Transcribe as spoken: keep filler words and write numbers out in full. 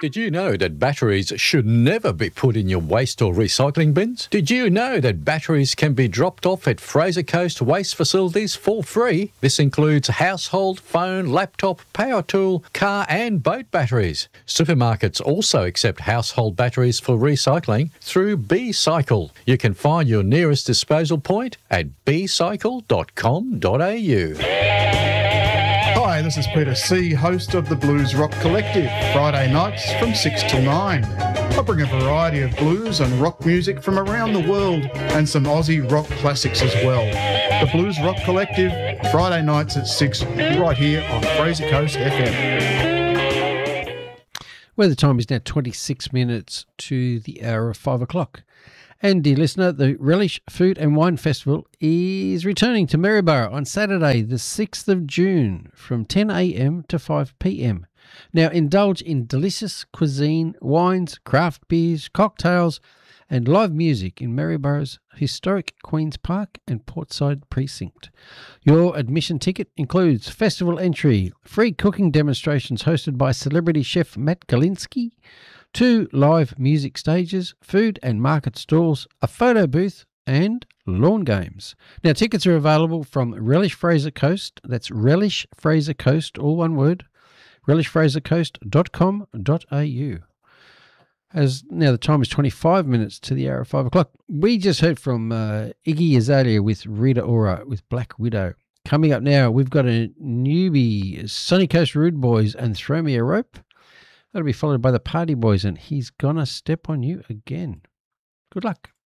Did you know that batteries should never be put in your waste or recycling bins? Did you know that batteries can be dropped off at Fraser Coast waste facilities for free? This includes household, phone, laptop, power tool, car and boat batteries. Supermarkets also accept household batteries for recycling through B-Cycle. You can find your nearest disposal point at b cycle dot com dot a u. Hi, this is Peter C., host of the Blues Rock Collective, Friday nights from six till nine. I bring a variety of blues and rock music from around the world and some Aussie rock classics as well. The Blues Rock Collective, Friday nights at six, right here on Fraser Coast F M. Well, the time is now twenty-six minutes to the hour of five o'clock. And, dear listener, the Relish Food and Wine Festival is returning to Maryborough on Saturday, the sixth of June, from ten a m to five p m. Now, indulge in delicious cuisine, wines, craft beers, cocktails, and live music in Maryborough's historic Queen's Park and Portside Precinct. Your admission ticket includes festival entry, free cooking demonstrations hosted by celebrity chef Matt Galinsky, two live music stages, food and market stalls, a photo booth, and lawn games. Now, tickets are available from Relish Fraser Coast. That's Relish Fraser Coast, all one word, relish fraser coast dot com dot a u. As now the time is twenty-five minutes to the hour of five o'clock. We just heard from uh, Iggy Azalea with Rita Ora with Black Widow. Coming up now, we've got a newbie, Sunny Coast Rude Boys and Throw Me a Rope. That'll be followed by the Party Boys and He's Gonna Step on You Again. Good luck.